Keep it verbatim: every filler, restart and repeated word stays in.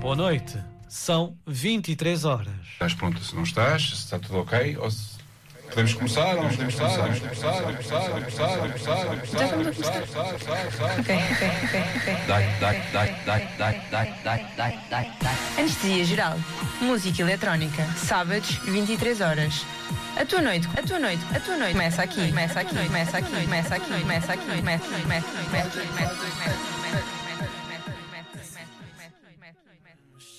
Boa noite. São vinte e três horas. Estás pronto se não estás? Se está tudo ok? Ou se... Podemos começar? Não podemos começar? Podemos começar? Podemos começar? Podemos começar? Podemos começar? Podemos Já estamos a começar. Ok, ok, ok, ok. Dai, dai, dai, dai, dai, dai, dai, dai, dai, dai. Anestesia geral. Música eletrónica. Sábados, vinte e três horas. A tua noite, a tua noite, a tua noite. Começa aqui, começa aqui, começa aqui, começa aqui, começa aqui, começa aqui, começa aqui, começa aqui, começa aqui.